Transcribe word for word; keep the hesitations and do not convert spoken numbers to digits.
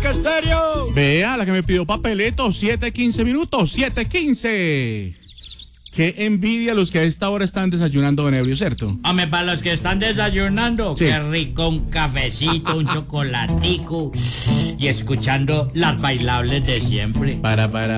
Omega Estéreo. Vea, la que me pidió papeleto, siete quince minutos, siete quince. Qué envidia los que a esta hora están desayunando en ebrio, ¿cierto? Hombre, para los que están desayunando, Sí. qué rico un cafecito, un chocolatico y escuchando las bailables de siempre. Para, para.